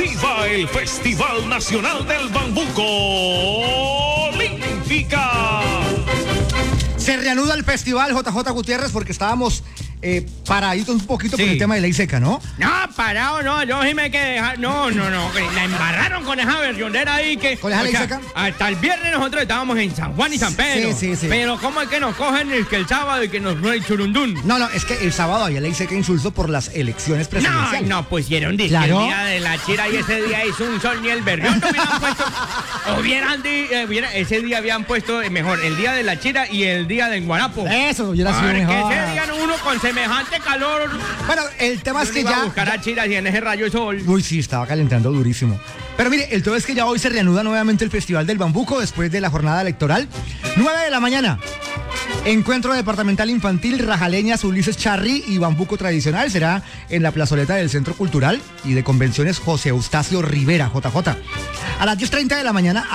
Viva el Festival Nacional del Bambuco Olímpica. Se reanuda el festival, JJ Gutiérrez, porque estábamos paraditos un poquito con el tema de ley seca, ¿no? No, parado no, yo sí me quedé dejar. No, la embarraron con esa versionera ahí que. ¿Con esa ley seca? Hasta el viernes nosotros estábamos en San Juan y San Pedro. Sí. Pero ¿cómo es que nos cogen el sábado y que nos fue el churundún? No, es que el sábado había ley seca insulso por las elecciones presidenciales. No, pusieron disque Claro. el día de la chira y ese día hizo un sol ni el berrión. No hubieran puesto, ese día habían puesto mejor el día de la chira y el día del guarapo. Eso, hubiera sido Porque mejor. ese día uno con semejante calor. Bueno, el tema es que iba ya... a buscar a chiras y en ese rayo de sol. Uy, sí, estaba calentando durísimo. Pero mire, el tema es que ya hoy se reanuda nuevamente el Festival del Bambuco después de la jornada electoral. 9 de la mañana. Encuentro departamental infantil Rajaleñas Ulises Charri y Bambuco tradicional será en la plazoleta del Centro Cultural y de Convenciones José Eustacio Rivera, JJ. A las 10:30 de la mañana